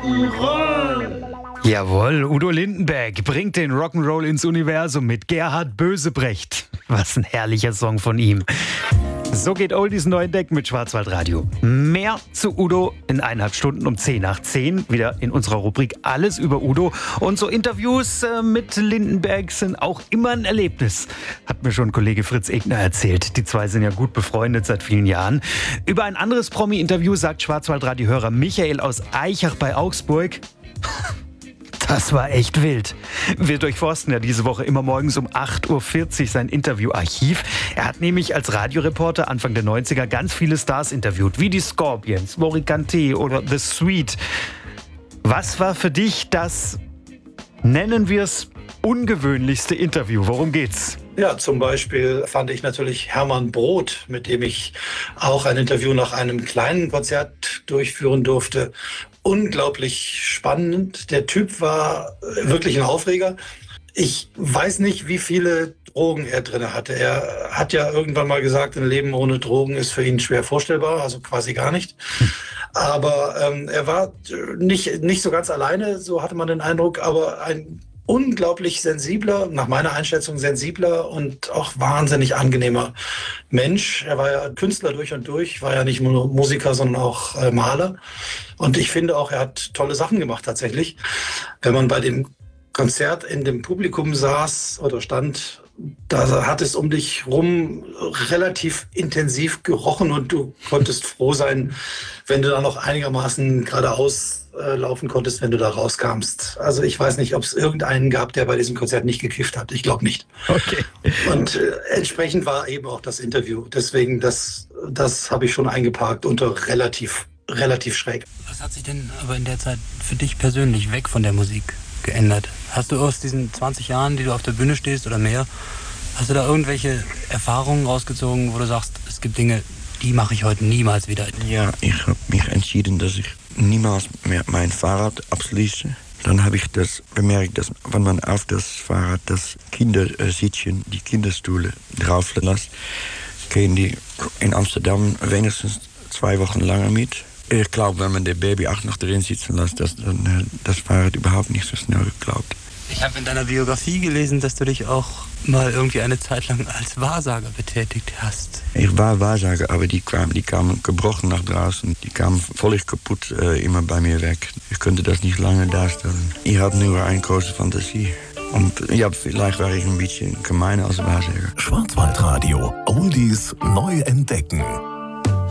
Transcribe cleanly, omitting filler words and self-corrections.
Rock'n'Roll. Jawohl, Udo Lindenberg bringt den Rock'n'Roll ins Universum mit Gerhard Bösebrecht. Was ein herrlicher Song von ihm. So geht Oldies neu entdeckt mit Schwarzwaldradio. Mehr zu Udo in 1,5 Stunden um 10:10. Wieder in unserer Rubrik Alles über Udo. Und so Interviews mit Lindenberg sind auch immer ein Erlebnis. Hat mir schon Kollege Fritz Egner erzählt. Die zwei sind ja gut befreundet seit vielen Jahren. Über ein anderes Promi-Interview sagt Schwarzwaldradio-Hörer Michael aus Aichach bei Augsburg: Das war echt wild. Wir durchforsten ja diese Woche immer morgens um 8:40 Uhr sein Interviewarchiv. Er hat nämlich als Radioreporter Anfang der 90er ganz viele Stars interviewt, wie die Scorpions, Morricane oder The Sweet. Was war für dich das, nennen wir es, ungewöhnlichste Interview? Worum geht's? Ja, zum Beispiel fand ich natürlich Hermann Broth, mit dem ich auch ein Interview nach einem kleinen Konzert durchführen durfte. Unglaublich spannend. Der Typ war wirklich ein Aufreger. Ich weiß nicht, wie viele Drogen er drin hatte. Er hat ja irgendwann mal gesagt, ein Leben ohne Drogen ist für ihn schwer vorstellbar, also quasi gar nicht. Aber er war nicht so ganz alleine, so hatte man den Eindruck, aber ein unglaublich sensibler, nach meiner Einschätzung sensibler und auch wahnsinnig angenehmer Mensch. Er war ja Künstler durch und durch, war ja nicht nur Musiker, sondern auch Maler. Und ich finde auch, er hat tolle Sachen gemacht tatsächlich. Wenn man bei dem Konzert in dem Publikum saß oder stand, da hat es um dich rum relativ intensiv gerochen und du konntest froh sein, wenn du da noch einigermaßen geradeaus laufen konntest, wenn du da rauskamst. Also ich weiß nicht, ob es irgendeinen gab, der bei diesem Konzert nicht gekifft hat. Ich glaube nicht. Okay. Und entsprechend war eben auch das Interview. Deswegen, das habe ich schon eingeparkt unter relativ schräg. Was hat sich denn aber in der Zeit für dich persönlich weg von der Musik geändert? Hast du aus diesen 20 Jahren, die du auf der Bühne stehst oder mehr, hast du da irgendwelche Erfahrungen rausgezogen, wo du sagst, es gibt Dinge, die mache ich heute niemals wieder? Ja, ich habe mich entschieden, dass ich niemals mehr mein Fahrrad abschließe. Dann habe ich das bemerkt, dass wenn man auf das Fahrrad das Kindersitzchen, die Kinderstühle drauf lässt, gehen die in Amsterdam wenigstens 2 Wochen länger mit. Ich glaube, wenn man der Baby auch noch drin sitzen lässt, dass dann das Fahrrad überhaupt nicht so schnell geglaubt. Ich habe in deiner Biografie gelesen, dass du dich auch mal irgendwie eine Zeit lang als Wahrsager betätigt hast. Ich war Wahrsager, aber die kamen gebrochen nach draußen. Die kamen völlig kaputt immer bei mir weg. Ich konnte das nicht lange darstellen. Ich habe nur eine große Fantasie. Und ja, vielleicht war ich ein bisschen gemein als Wahrsager. Schwarzwaldradio. Oldies neu entdecken.